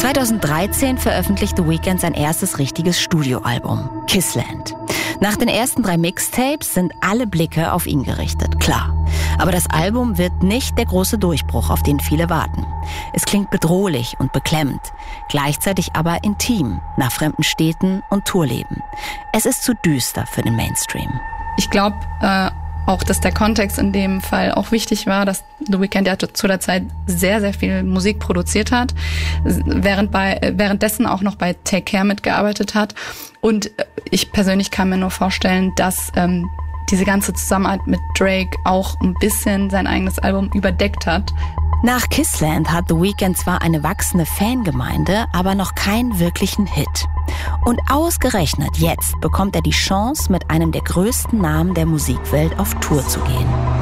2013 veröffentlicht The Weeknd sein erstes richtiges Studioalbum, Kissland. Nach den ersten 3 Mixtapes sind alle Blicke auf ihn gerichtet, klar. Aber das Album wird nicht der große Durchbruch, auf den viele warten. Es klingt bedrohlich und beklemmend, gleichzeitig aber intim, nach fremden Städten und Tourleben. Es ist zu düster für den Mainstream. Ich glaube auch, dass der Kontext in dem Fall auch wichtig war, dass The Weeknd ja zu der Zeit sehr, sehr viel Musik produziert hat, währenddessen auch noch bei Take Care mitgearbeitet hat. Und ich persönlich kann mir nur vorstellen, dass diese ganze Zusammenarbeit mit Drake auch ein bisschen sein eigenes Album überdeckt hat. Nach Kissland hat The Weeknd zwar eine wachsende Fangemeinde, aber noch keinen wirklichen Hit. Und ausgerechnet jetzt bekommt er die Chance, mit einem der größten Namen der Musikwelt auf Tour zu gehen.